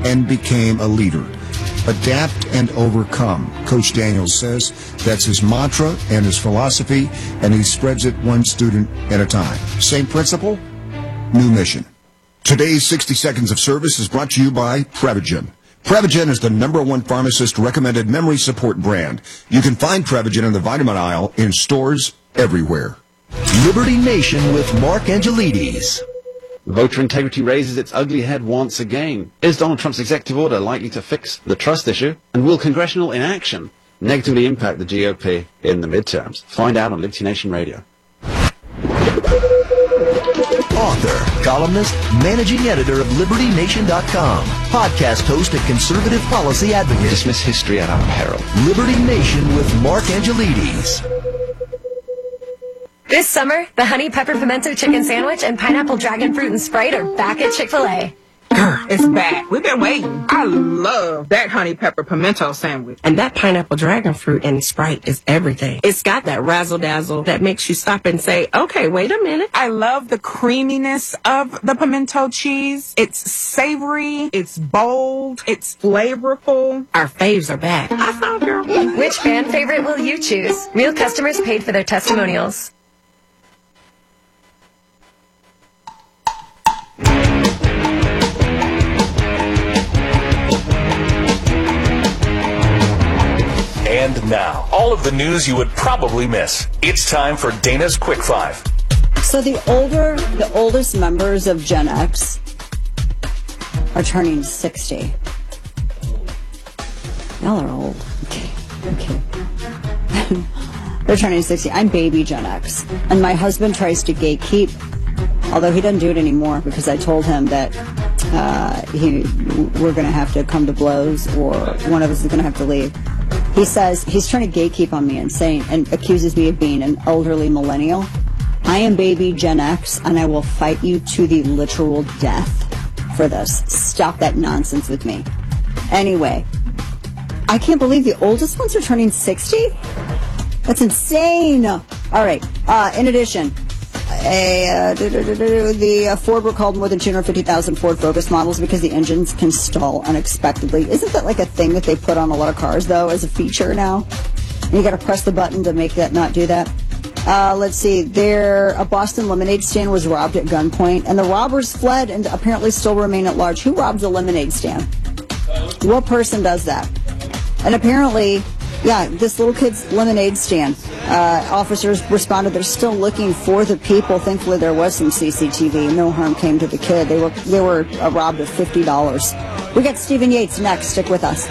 and became a leader. Adapt and overcome. Coach Daniels says that's his mantra and his philosophy, and he spreads it one student at a time. Same principle, new mission. Today's 60 Seconds of Service is brought to you by Prevagen. Prevagen is the #1 pharmacist-recommended memory support brand. You can find Prevagen in the vitamin aisle in stores everywhere. Liberty Nation with Mark Angelides. Voter integrity raises its ugly head once again. Is Donald Trump's executive order likely to fix the trust issue? And will congressional inaction negatively impact the GOP in the midterms? Find out on Liberty Nation Radio. Author, columnist, managing editor of LibertyNation.com, podcast host and conservative policy advocate. Dismiss history at our peril. Liberty Nation with Mark Angelides. This summer, the Honey Pepper Pimento Chicken Sandwich and Pineapple Dragon Fruit and Sprite are back at Chick-fil-A. It's back. We've been waiting. I love that Honey Pepper Pimento Sandwich. And that Pineapple Dragon Fruit and Sprite is everything. It's got that razzle-dazzle that makes you stop and say, okay, wait a minute. I love the creaminess of the pimento cheese. It's savory. It's bold. It's flavorful. Our faves are back. I found her. Which fan favorite will you choose? Real customers paid for their testimonials. And now, all of the news you would probably miss. It's time for Dana's Quick Five. So the oldest members of Gen X are turning 60. Y'all are old. Okay. They're turning 60. I'm baby Gen X. And my husband tries to gatekeep, although he doesn't do it anymore because I told him that we're going to have to come to blows or one of us is going to have to leave. He says he's trying to gatekeep on me and accuses me of being an elderly millennial. I am baby Gen X, and I will fight you to the literal death for this. Stop that nonsense with me. Anyway, I can't believe the oldest ones are turning 60. That's insane. All right. In addition, the Ford recalled more than 250,000 Ford Focus models because the engines can stall unexpectedly. Isn't that like a thing that they put on a lot of cars, though, as a feature now? And you got to press the button to make that not do that. Let's see. A Boston lemonade stand was robbed at gunpoint, and the robbers fled and apparently still remain at large. Who robs a lemonade stand? What person does that? And apparently, yeah, this little kid's lemonade stand. Officers responded they're still looking for the people. Thankfully, there was some CCTV. No harm came to the kid. They were robbed of $50. We got Stephen Yates next. Stick with us.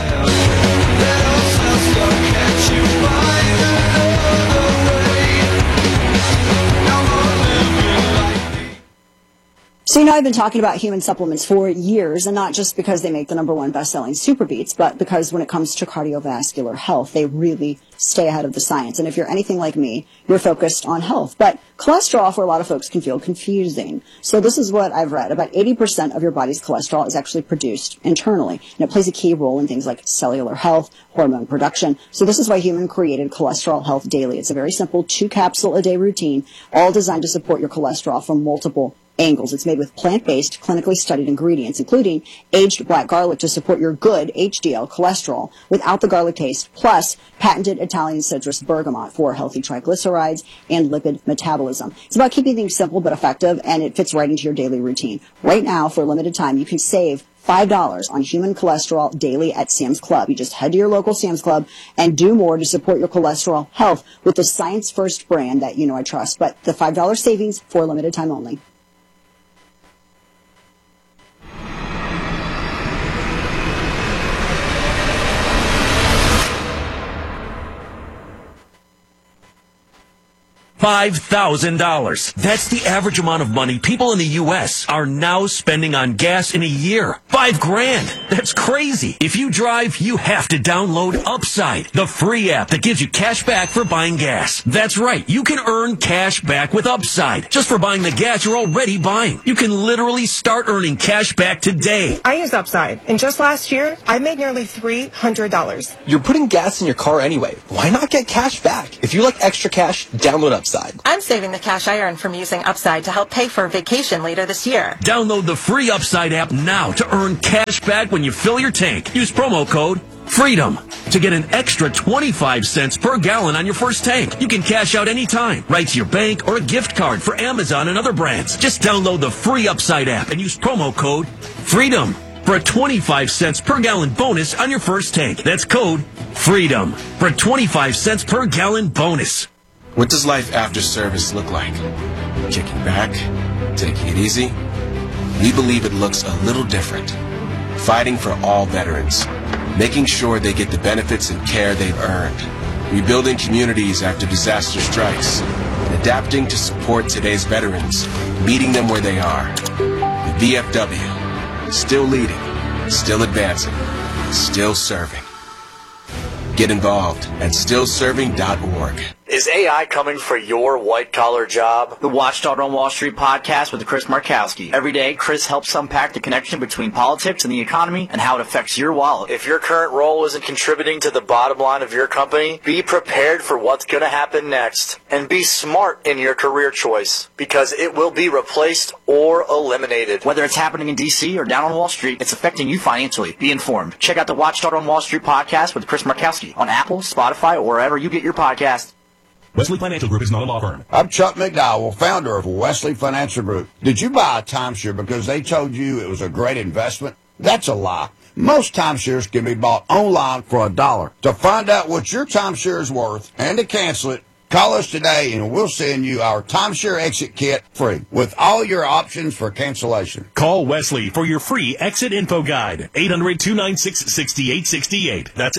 So, I've been talking about human supplements for years, and not just because they make the #1 best-selling Super Beets, but because when it comes to cardiovascular health, they really stay ahead of the science. And if you're anything like me, you're focused on health. But cholesterol, for a lot of folks, can feel confusing. So this is what I've read. About 80% of your body's cholesterol is actually produced internally, and it plays a key role in things like cellular health, hormone production. So this is why Human created Cholesterol Health Daily. It's a very simple 2-capsule-a-day routine, all designed to support your cholesterol from multiple angles. It's made with plant-based, clinically studied ingredients, including aged black garlic to support your good HDL cholesterol without the garlic taste, plus patented Italian citrus bergamot for healthy triglycerides and lipid metabolism. It's about keeping things simple but effective, and it fits right into your daily routine. Right now, for a limited time, you can save $5 on Human Cholesterol Daily at Sam's Club. You just head to your local Sam's Club and do more to support your cholesterol health with the Science First brand that I trust. But the $5 savings for a limited time only. $5,000. That's the average amount of money people in the U.S. are now spending on gas in a year. $5,000. That's crazy. If you drive, you have to download Upside, the free app that gives you cash back for buying gas. That's right. You can earn cash back with Upside just for buying the gas you're already buying. You can literally start earning cash back today. I use Upside, and just last year, I made nearly $300. You're putting gas in your car anyway. Why not get cash back? If you like extra cash, download Upside. Upside. I'm saving the cash I earn from using Upside to help pay for a vacation later this year. Download the free Upside app now to earn cash back when you fill your tank. Use promo code FREEDOM to get an extra 25 cents per gallon on your first tank. You can cash out anytime, right to your bank or a gift card for Amazon and other brands. Just download the free Upside app and use promo code FREEDOM for a 25 cents per gallon bonus on your first tank. That's code FREEDOM for a 25 cents per gallon bonus. What does life after service look like? Kicking back? Taking it easy? We believe it looks a little different. Fighting for all veterans. Making sure they get the benefits and care they've earned. Rebuilding communities after disaster strikes. Adapting to support today's veterans. Meeting them where they are. The VFW. Still leading. Still advancing. Still serving. Get involved at stillserving.org. Is AI coming for your white-collar job? The Watchdog on Wall Street podcast with Chris Markowski. Every day, Chris helps unpack the connection between politics and the economy and how it affects your wallet. If your current role isn't contributing to the bottom line of your company, be prepared for what's going to happen next. And be smart in your career choice, because it will be replaced or eliminated. Whether it's happening in D.C. or down on Wall Street, it's affecting you financially. Be informed. Check out the Watchdog on Wall Street podcast with Chris Markowski on Apple, Spotify, or wherever you get your podcast. Wesley Financial Group is not a law firm. I'm Chuck McDowell, founder of Wesley Financial Group. Did you buy a timeshare because they told you it was a great investment? That's a lie. Most timeshares can be bought online for $1. To find out what your timeshare is worth and to cancel it, call us today and we'll send you our timeshare exit kit free with all your options for cancellation. Call Wesley for your free exit info guide. 800-296-6868. That's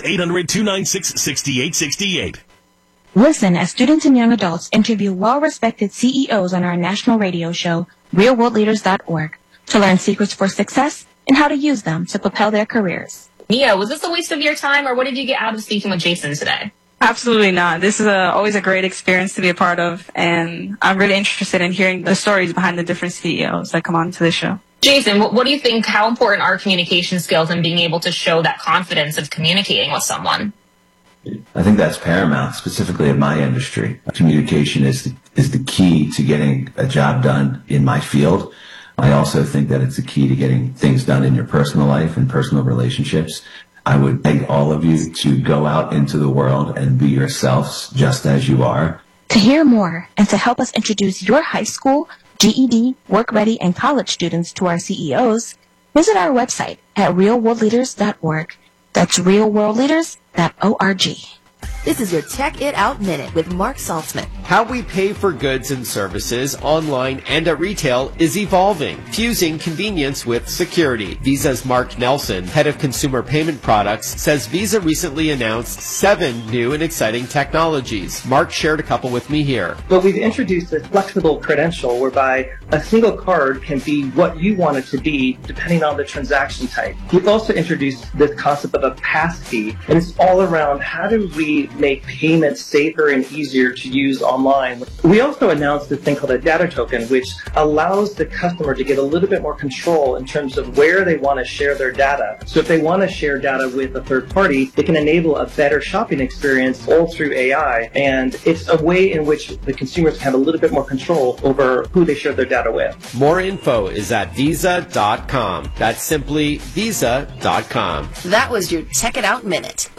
800-296-6868. Listen as students and young adults interview well-respected CEOs on our national radio show, realworldleaders.org, to learn secrets for success and how to use them to propel their careers. Mia, was this a waste of your time, or what did you get out of speaking with Jason today? Absolutely not. This is always a great experience to be a part of, and I'm really interested in hearing the stories behind the different CEOs that come on to the show. Jason, what do you think, how important are communication skills and being able to show that confidence of communicating with someone? I think that's paramount, specifically in my industry. Communication is the key to getting a job done in my field. I also think that it's the key to getting things done in your personal life and personal relationships. I would beg all of you to go out into the world and be yourselves just as you are. To hear more and to help us introduce your high school, GED, work-ready, and college students to our CEOs, visit our website at realworldleaders.org. That's realworldleaders.org. This is your Check It Out Minute with Mark Saltzman. How we pay for goods and services online and at retail is evolving, fusing convenience with security. Visa's Mark Nelson, head of consumer payment products, says Visa recently announced 7 new and exciting technologies. Mark shared a couple with me here. But we've introduced a flexible credential whereby a single card can be what you want it to be depending on the transaction type. We've also introduced this concept of a passkey, and it's all around how do we make payments safer and easier to use online. We also announced this thing called a data token, which allows the customer to get a little bit more control in terms of where they want to share their data. So if they want to share data with a third party, they can enable a better shopping experience all through AI. And it's a way in which the consumers can have a little bit more control over who they share their data with. More info is at visa.com. That's simply visa.com. That was your Check It Out Minute.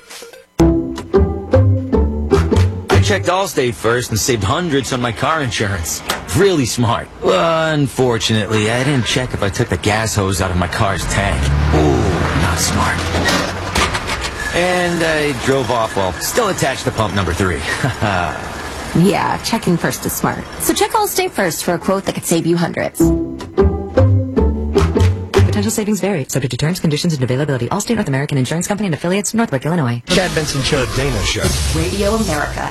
I checked Allstate first and saved hundreds on my car insurance. Really smart. Unfortunately, I didn't check if I took the gas hose out of my car's tank. Ooh, not smart. And I drove off while still attached to pump number 3. Yeah, checking first is smart. So check Allstate first for a quote that could save you hundreds. Potential savings vary, subject to terms, conditions, and availability. Allstate North American Insurance Company and affiliates, Northbrook, Illinois. Chad Benson Show, Dana Show. Radio America.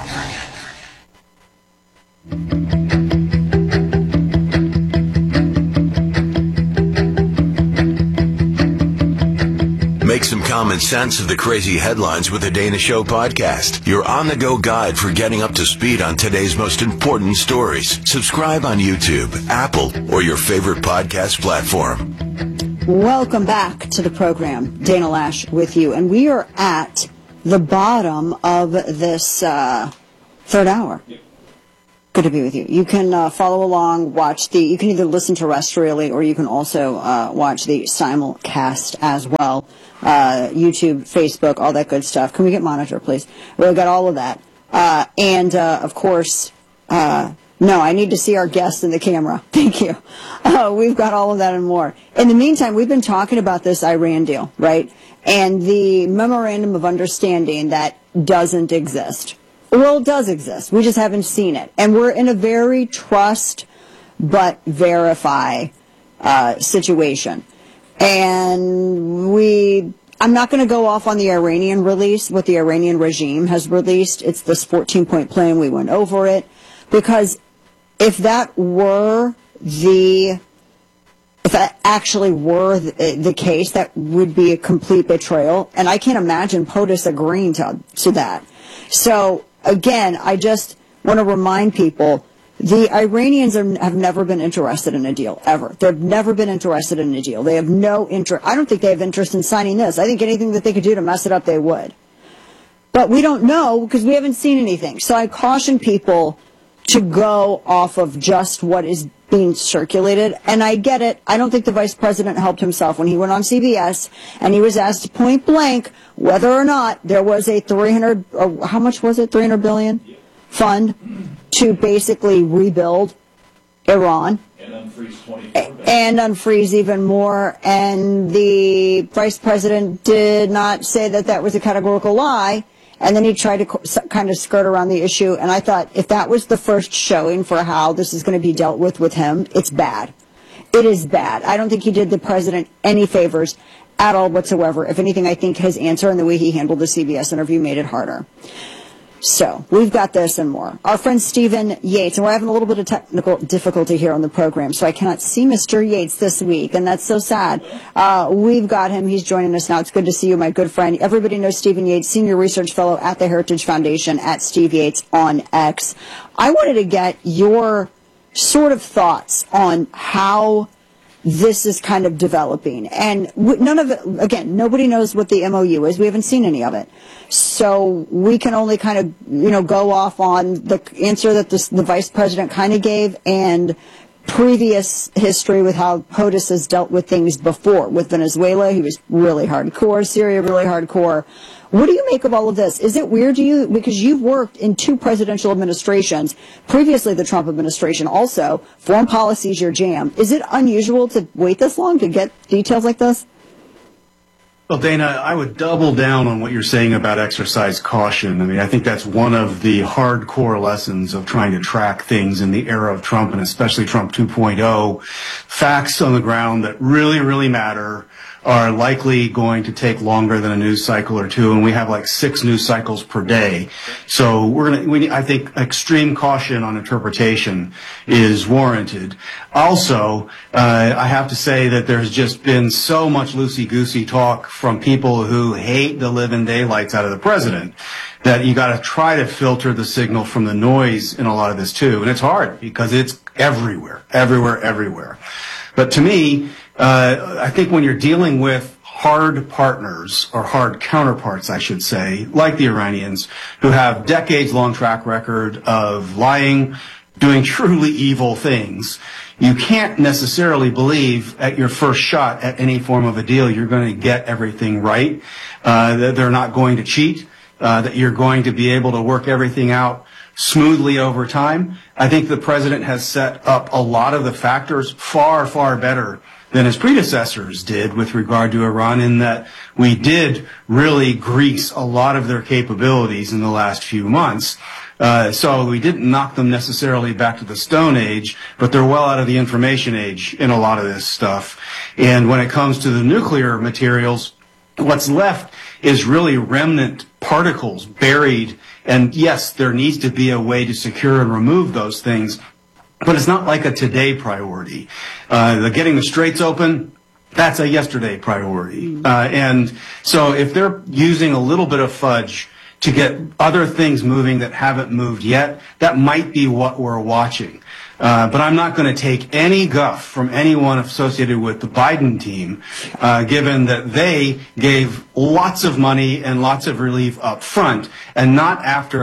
Make some common sense of the crazy headlines with the Dana Show podcast. Your on-the-go guide for getting up to speed on today's most important stories. Subscribe on YouTube, Apple, or your favorite podcast platform. Welcome back to the program. Dana Lash with you. And we are at the bottom of this third hour. Good to be with you. You can follow along, you can either listen terrestrially or you can also watch the simulcast as well. YouTube, Facebook, all that good stuff. Can we get monitor, please? We've got all of that. Of course, no, I need to see our guests in the camera. Thank you. We've got all of that and more. In the meantime, we've been talking about this Iran deal, right? And the memorandum of understanding that doesn't exist. Well, it does exist. We just haven't seen it. And we're in a very trust but verify situation. And I'm not going to go off on the Iranian release, what the Iranian regime has released. It's this 14-point plan. We went over it. Because if that actually were the case, that would be a complete betrayal. And I can't imagine POTUS agreeing to that. So, again, I just want to remind people, the Iranians have never been interested in a deal, ever. They've never been interested in a deal. They have no interest. I don't think they have interest in signing this. I think anything that they could do to mess it up, they would. But we don't know because we haven't seen anything. So I caution people to go off of just what is being circulated. And I get it. I don't think the vice president helped himself when he went on CBS and he was asked point blank whether or not there was a $300 billion fund to basically rebuild Iran and unfreeze even more. And the vice president did not say that was a categorical lie. And then he tried to kind of skirt around the issue. And I thought, if that was the first showing for how this is going to be dealt with him, it's bad. It is bad. I don't think he did the president any favors at all whatsoever. If anything, I think his answer and the way he handled the CBS interview made it harder. So, we've got this and more. Our friend Stephen Yates, and we're having a little bit of technical difficulty here on the program, so I cannot see Mr. Yates this week, and that's so sad. We've got him. He's joining us now. It's good to see you, my good friend. Everybody knows Stephen Yates, Senior Research Fellow at the Heritage Foundation, at Steve Yates on X. I wanted to get your sort of thoughts on how this is kind of developing. And none of it, again, nobody knows what the MOU is. We haven't seen any of it. So we can only kind of, go off on the answer that the vice president kind of gave and previous history with how POTUS has dealt with things before. With Venezuela, he was really hardcore. Syria, really hardcore. What do you make of all of this? Is it weird to you? Because you've worked in 2 presidential administrations, previously the Trump administration also. Foreign policy is your jam. Is it unusual to wait this long to get details like this? Well, Dana, I would double down on what you're saying about exercise caution. I mean, I think that's one of the hardcore lessons of trying to track things in the era of Trump, and especially Trump 2.0. Facts on the ground that really, really matter are likely going to take longer than a news cycle or two, and we have like 6 news cycles per day. So I think extreme caution on interpretation is warranted. Also, I have to say that there's just been so much loosey-goosey talk from people who hate the living daylights out of the president that you got to try to filter the signal from the noise in a lot of this too. And it's hard because it's everywhere. But to me, I think when you're dealing with hard partners, or hard counterparts, I should say, like the Iranians, who have decades-long track record of lying, doing truly evil things, you can't necessarily believe at your first shot at any form of a deal you're going to get everything right, that they're not going to cheat, that you're going to be able to work everything out smoothly over time. I think the president has set up a lot of the factors far, far better than his predecessors did with regard to Iran, in that we did really grease a lot of their capabilities in the last few months. So we didn't knock them necessarily back to the Stone Age, but they're well out of the information age in a lot of this stuff. And when it comes to the nuclear materials, what's left is really remnant particles buried. And yes, there needs to be a way to secure and remove those things, but it's not like a today priority. Getting the straits open, that's a yesterday priority. And so if they're using a little bit of fudge to get other things moving that haven't moved yet, that might be what we're watching. But I'm not going to take any guff from anyone associated with the Biden team, given that they gave lots of money and lots of relief up front, and not after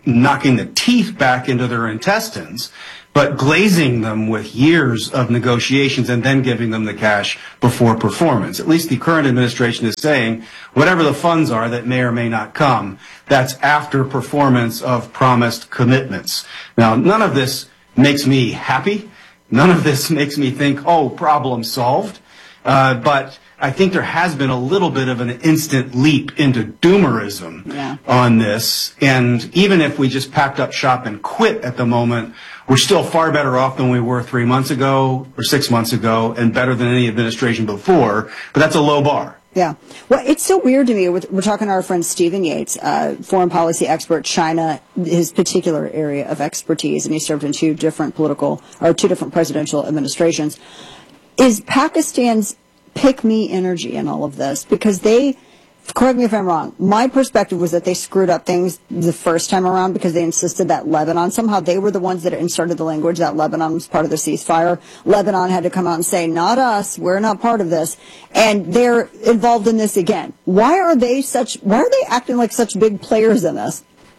knocking the teeth back into their intestines, but glazing them with years of negotiations and then giving them the cash before performance. At least the current administration is saying whatever the funds are that may or may not come, that's after performance of promised commitments. Now, none of this makes me happy. None of this makes me think, oh, problem solved. But I think there has been a little bit of an instant leap into doomerism on this. And even if we just packed up shop and quit at the moment, we're still far better off than we were 3 months ago or 6 months ago, and better than any administration before. But that's a low bar. Yeah. Well, it's so weird to me. We're talking to our friend Stephen Yates, foreign policy expert, China, his particular area of expertise, and he served in two different presidential administrations. Is Pakistan's pick-me energy in all of this? Because they, correct me if I'm wrong, my perspective was that they screwed up things the first time around because they insisted that Lebanon, somehow they were the ones that inserted the language that Lebanon was part of the ceasefire. Lebanon had to come out and say, not us, we're not part of this. And they're involved in this again. Why are they acting like such big players in this?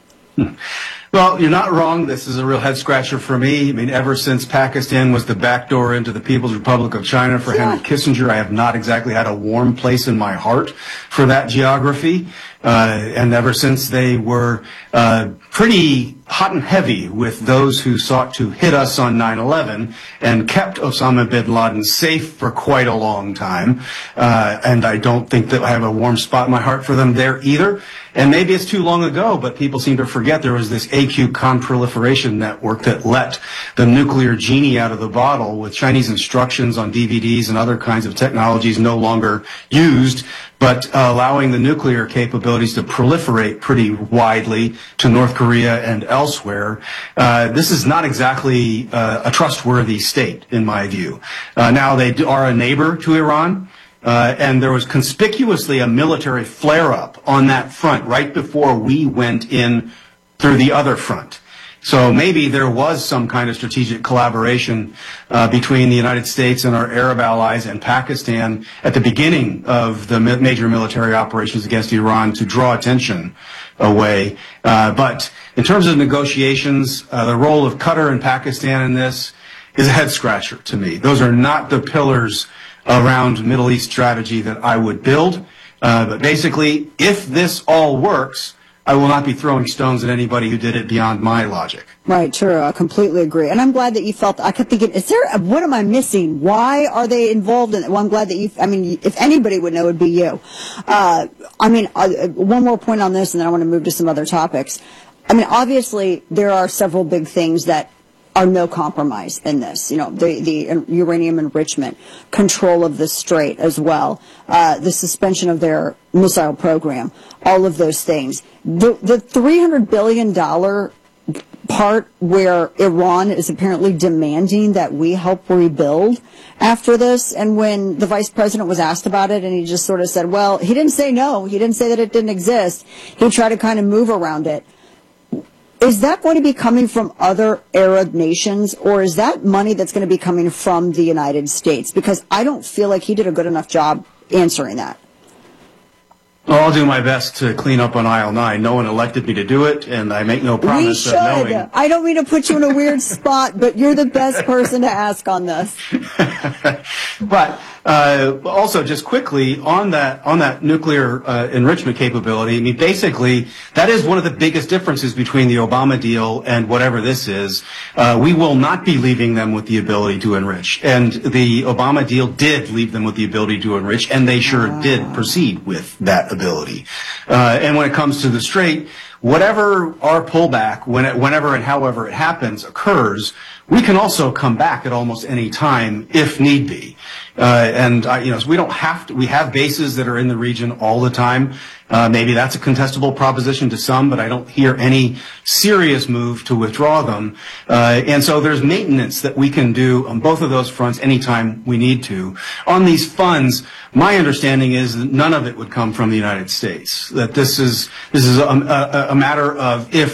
Well, you're not wrong. This is a real head scratcher for me. I mean, ever since Pakistan was the backdoor into the People's Republic of China for Henry Kissinger, I have not exactly had a warm place in my heart for that geography. And ever since they were pretty hot and heavy with those who sought to hit us on 9/11 and kept Osama bin Laden safe for quite a long time. And I don't think that I have a warm spot in my heart for them there either. And maybe it's too long ago, but people seem to forget there was this AQ Conproliferation Network that let the nuclear genie out of the bottle with Chinese instructions on DVDs and other kinds of technologies no longer used, but allowing the nuclear capabilities to proliferate pretty widely to North Korea and elsewhere. This is not exactly a trustworthy state, in my view. Now, they are a neighbor to Iran. And there was conspicuously a military flare-up on that front right before we went in through the other front. So maybe there was some kind of strategic collaboration between the United States and our Arab allies and Pakistan at the beginning of the major military operations against Iran to draw attention away. But in terms of negotiations, the role of Qatar and Pakistan in this is a head-scratcher to me. Those are not the pillars around Middle East strategy that I would build. But basically, if this all works, I will not be throwing stones at anybody who did it beyond my logic. Right, true. I completely agree. And I'm glad that you felt, I kept thinking, what am I missing? Why are they involved in it? Well, I'm glad that if anybody would know, it would be you. One more point on this, and then I want to move to some other topics. I mean, obviously, there are several big things that are no compromise in this. You know, the uranium enrichment, control of the strait as well, the suspension of their missile program, all of those things. The $300 billion part where Iran is apparently demanding that we help rebuild after this, and when the vice president was asked about it, and he just sort of said, well, he didn't say no, he didn't say that it didn't exist, he tried to kind of move around it. Is that going to be coming from other Arab nations, or is that money that's going to be coming from the United States? Because I don't feel like he did a good enough job answering that. Well, I'll do my best to clean up on aisle 9. No one elected me to do it, and I make no promise of knowing. I don't mean to put you in a weird spot, but you're the best person to ask on this. But also, just quickly on that nuclear enrichment capability, I mean, basically, that is one of the biggest differences between the Obama deal and whatever this is. We will not be leaving them with the ability to enrich, and the Obama deal did leave them with the ability to enrich, and they sure did proceed with that ability. And when it comes to the strait, whatever our pullback, whenever and however it happens, occurs, we can also come back at almost any time if need be. So we don't have to, we have bases that are in the region all the time. Maybe that's a contestable proposition to some, but I don't hear any serious move to withdraw them. And so there's maintenance that we can do on both of those fronts anytime we need to. On these funds, my understanding is that none of it would come from the United States. That this is a matter of if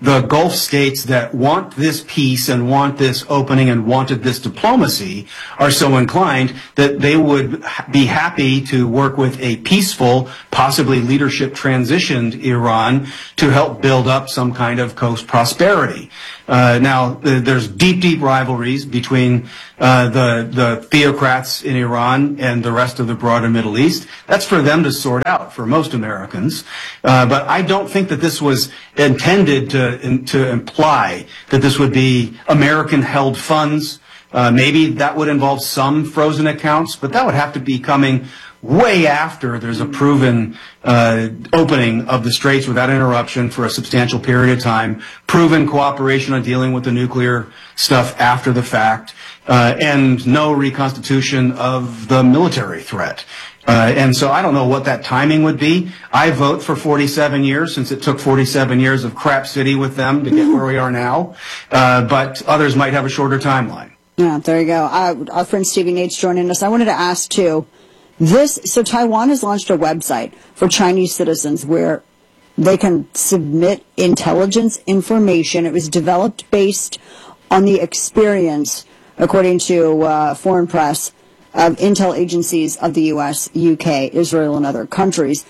the Gulf states that want this peace and want this opening and wanted this diplomacy are so inclined that they would be happy to work with a peaceful, possibly leadership transitioned Iran to help build up some kind of coast prosperity. Now, there's deep rivalries between the theocrats in Iran and the rest of the broader Middle East. That's for them to sort out for most Americans. But I don't think that this was intended to imply that this would be American-held funds. Maybe that would involve some frozen accounts, but that would have to be coming way after there's a proven opening of the straits without interruption for a substantial period of time, proven cooperation on dealing with the nuclear stuff after the fact, and no reconstitution of the military threat. And so I don't know what that timing would be. I vote for 47 years since it took 47 years of crap city with them to get where we are now. But others might have a shorter timeline. Yeah, there you go. Our friend Stephen Yates joining us. I wanted to ask, too, so Taiwan has launched a website for Chinese citizens where they can submit intelligence information. It was developed based on the experience, according to Foreign Press, of intel agencies of the U.S., UK, Israel, and other countries.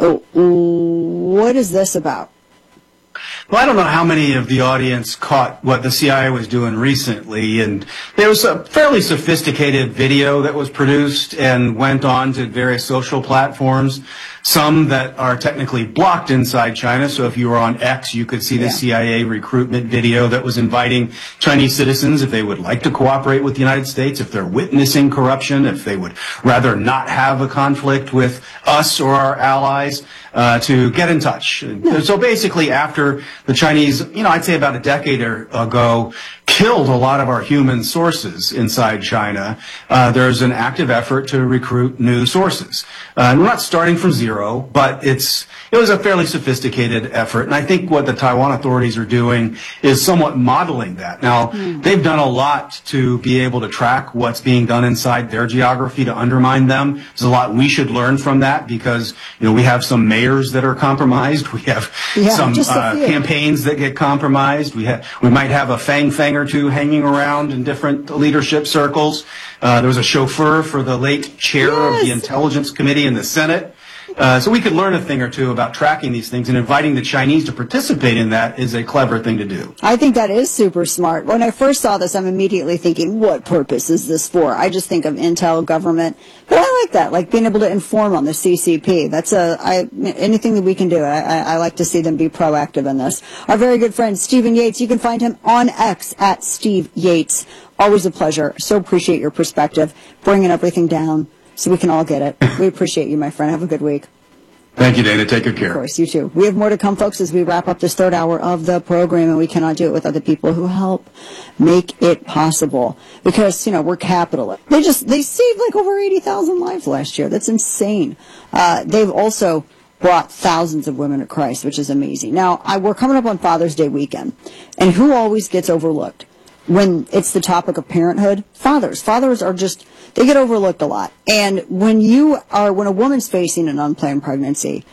What is this about? Well, I don't know how many of the audience caught what the CIA was doing recently, and there was a fairly sophisticated video that was produced and went on to various social platforms, some that are technically blocked inside China. So if you were on X, you could see the CIA recruitment video that was inviting Chinese citizens, if they would like to cooperate with the United States, if they're witnessing corruption, if they would rather not have a conflict with us or our allies, to get in touch. So basically, after the Chinese, I'd say about a decade ago, killed a lot of our human sources inside China, there's an active effort to recruit new sources. And we're not starting from zero, but it was a fairly sophisticated effort. And I think what the Taiwan authorities are doing is somewhat modeling that. Now, they've done a lot to be able to track what's being done inside their geography to undermine them. There's a lot we should learn from that because, we have some mayors that are compromised. We have some campaigns that get compromised. We might have a fang or two hanging around in different leadership circles. There was a chauffeur for the late chair of the Intelligence Committee in the Senate. So we could learn a thing or two about tracking these things, and inviting the Chinese to participate in that is a clever thing to do. I think that is super smart. When I first saw this, I'm immediately thinking, what purpose is this for? I just think of intel, government, but I like that, like being able to inform on the CCP. That's anything that we can do. I like to see them be proactive in this. Our very good friend Stephen Yates, you can find him on X at Steve Yates. Always a pleasure. So appreciate your perspective, bringing everything down so we can all get it. We appreciate you, my friend. Have a good week. Thank you, Dana. Take good care. Of course, you too. We have more to come, folks, as we wrap up this third hour of the program, and we cannot do it with other people who help make it possible. Because, we're capitalists. They saved like over 80,000 lives last year. That's insane. They've also brought thousands of women to Christ, which is amazing. Now, we're coming up on Father's Day weekend, and who always gets overlooked when it's the topic of parenthood? Fathers. Fathers are they get overlooked a lot. And when a woman's facing an unplanned pregnancy,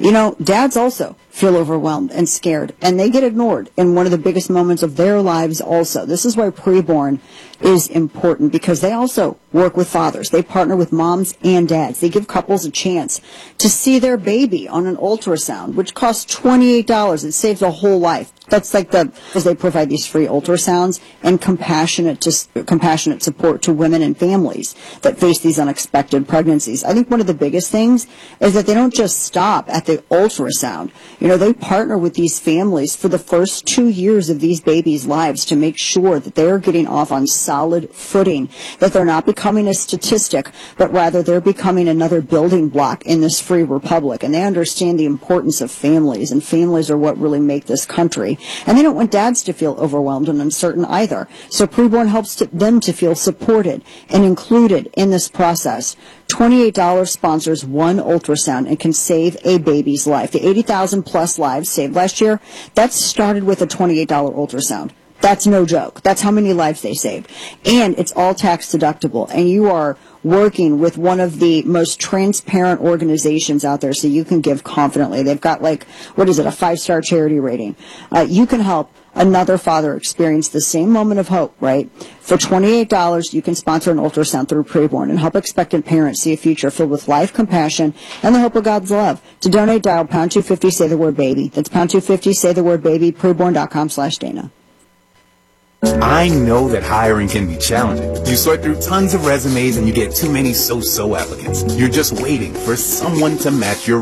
dads also feel overwhelmed and scared, and they get ignored in one of the biggest moments of their lives also. This is why preborn is important, because they also work with fathers. They partner with moms and dads. They give couples a chance to see their baby on an ultrasound, which costs $28. It saves a whole life. That's like as they provide these free ultrasounds and compassionate support to women and families that face these unexpected pregnancies. I think one of the biggest things is that they don't just stop at the ultrasound. They partner with these families for the first 2 years of these babies' lives to make sure that they're getting off on solid footing, that they're not becoming a statistic, but rather they're becoming another building block in this free republic. And they understand the importance of families, and families are what really make this country. And they don't want dads to feel overwhelmed and uncertain either. So preborn helps them to feel supported and included in this process. $28 sponsors one ultrasound and can save a baby's life. The 80,000 plus lives saved last year, that started with a $28 ultrasound. That's no joke. That's how many lives they saved. And it's all tax deductible. And you are working with one of the most transparent organizations out there, so you can give confidently. They've got a 5-star charity rating. You can help another father experience the same moment of hope, right? For $28, you can sponsor an ultrasound through Preborn and help expectant parents see a future filled with life, compassion, and the hope of God's love. To donate, dial pound 250, say the word baby. That's pound 250, say the word baby, preborn.com/Dana. I know that hiring can be challenging. You sort through tons of resumes and you get too many so-so applicants. You're just waiting for someone to match your